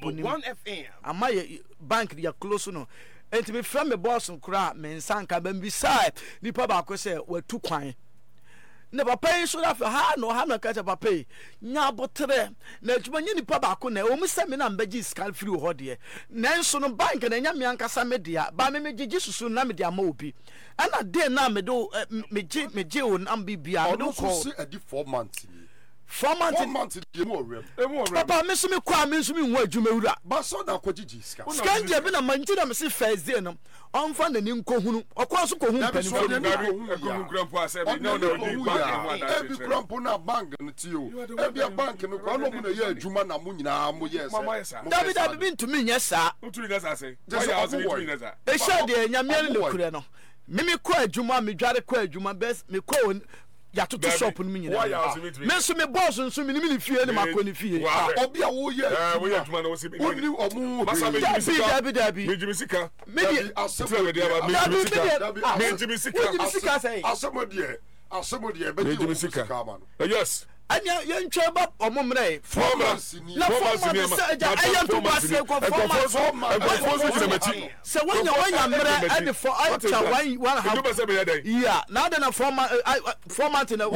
ni 1FM ama ye bank ya close no enti me fra me boss nkura me nsanka ban bi sai nipa ba ko se watu kwan ne papa yi so da fa ha no ha na ka papa yi nya botre na adwuma nya nipa ba ko na o mu se me na mbaji skal free ho de na nso no bank na nya me ankasa me dia ba me gigi susu na me dia ma obi ana de na me do me o na bibia me do ko see a 4 months 4 months papa me so me kwa me so me hu adwuma wura ba so na ko gigi ska skandia bi na manti na me se first day no onfa na ni nkohunu okwa so kohun pani fo ekohun krampo asebi no di bank ebi krampo na bank no ti o ebi bank no kwa no mu na ye adwuma na mu nyina mu yes david bi ntumi nya sa ntumi nya sa se ya aso ntumi nya sa e sha de nyamia ne kure no mimi kwa adwuma me dware kwa adwuma best me kwa ya to shop no nyina me so me boss nso me ni fie ne makoni fie obi a wo ye wo ye adwuma na wo se bi oni omu masa me jimi sika me di asemo de aba me jimi sika asemo de be jimi sika ma no yes anya ye ntwe ba omomre 4 months na 4 months ayan to ba se ko 4 months se wanya mre and for acha one half yeah now then 4 months na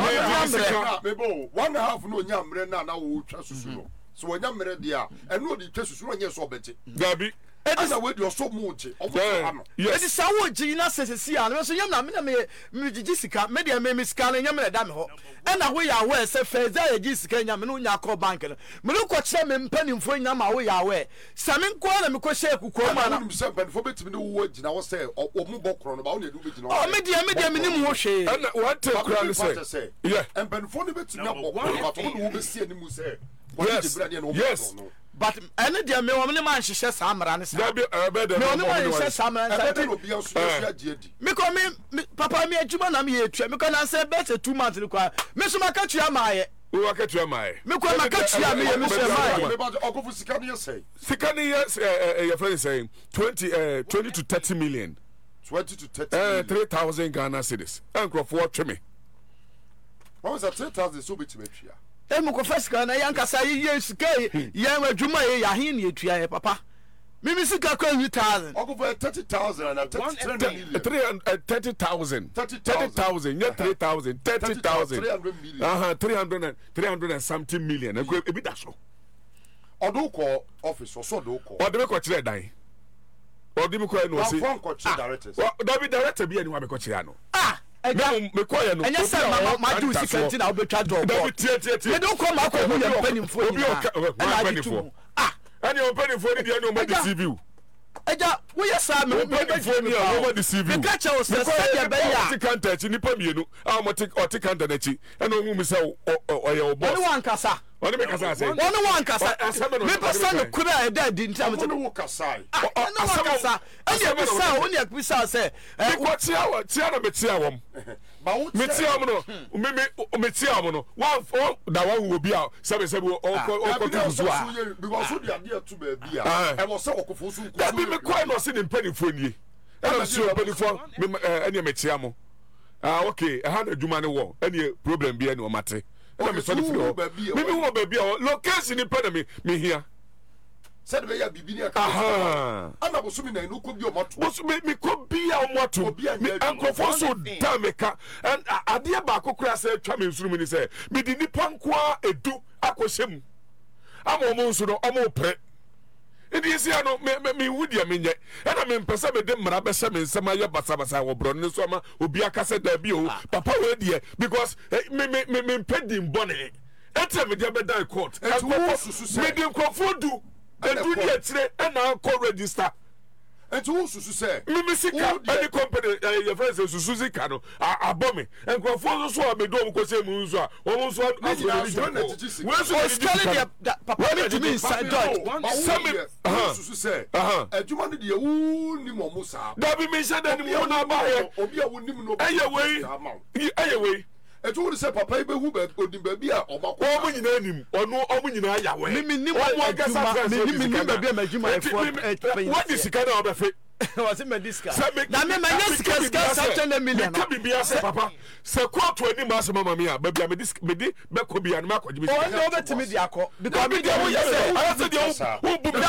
one half no nya mre na wo twa susu no so wanya mre dia eno di twa susu no nya so obete gabi esa we di so muche ofo edi sawo gina sesesi an so nyam na me gigi sika me dia me sika na nyam na da me ho ena wo ya we se feza ya gigi sika nyam no nya ko bank no me no ko kire me mpanimfo nyam a wo ya we same nko na me ko share kuko ma na me se mpanimfo betimi no wo gina wo se o mu bokro no ba wo na edu begina o me dia me nim ho hwe ena what take kra say yeah mpanimfo no betimi abokro ba to no wo be sie ni mu se yes but any dia me won man hyehyɛ samara ne sa da bi me won man hyehyɛ samara sa no bia so ya giedi me ko me papa me adwuma na me yetua me ko na say bet 2 months ni kwa me so maka tua maaye o waka tua maaye me ko maka tua me ye me so maaye me ba okofu sika ne say sika ne your friend is saying 20 to 30 million 20 to 30 3,000 Ghana cedis enkrofo tweme what was that 3,000 so bit me tua emu ko fasika na yankasa ye sika ye adwuma ye ya hin ne etua ye papa mimi sika ko 8,000 ogo for 30,000 and 30,000 yeah 3,000 30,000 300 and something million ebi da so odo ko office so do ko odo me ko kire dan odo me ko no si directors David director bi ani wa me ko kire ano me ko ya no enya se ma do sika nti na obetwa do David tie me do ko ma ko hu ya mpanimfo obi o ani o mpanimfo ni dia no mo deceive eja wo ya sa me mpanimfo ni o mo deceive me ka che o se ya be ya tikanta chi nipa mienu a mo tikanta na chi ena hu mi se o ye o boss woni wan kasa woni me kasa say woni wan kasa me pesa no kura e da di ntam te woni wo kasa woni kasa e be sa woni akbisa say e ko tia na me tia wom ba wo me tia mo no me tia mo no wan da wan wo bi a sebe o ko so a because so dia dia tu ba bi a e mo se okofo so da bi me kwai no se ni mpanifo nie ena so mpanifo me ene me tia mo okay ha na adwuma ne wo ene problem bi ene o mate ena me so ni firi o me wo ba bi a location ni pa na me hia said be ya bibi ni aka ana bo so mi na no ko bi o moto bo so me ko bi a o moto me ankofo so da me ka and ade ba kokura say twa me nsuru mi ni say me di nipa nko a edu akohyem ama mo nso no o mo pre idi isi ano me wudi me nye na me mpesa me de mra be se me nsema ye basa wo bro ne so ama obi aka se da bi o papa we die because me pedi mbone etre me de be die court me de nkofo du edu die tire na ko register enti wo susu se me sika any company your friends susu sika no abomi nkofo so so me do ko se mu nso a wo nso we so scaling papa me to me inside susu se adwuma no de wu ni mo mo sa da bi me sha da ni mo na ba ye obi a wo nim no ayewei etu wo se papa ibe hu ba odim ba bi a omako o mo nyina nim ono o mo nyina ya we me nim o agasa me nim ba bi a majuma e for what is sika na obefe was me disca na me sika 7 million ka bibia se papa se court ani ma se mama me a ba bia me disc me di be ko bia na ma ko jibi o no betimi di akọ because me dey wo yes I said you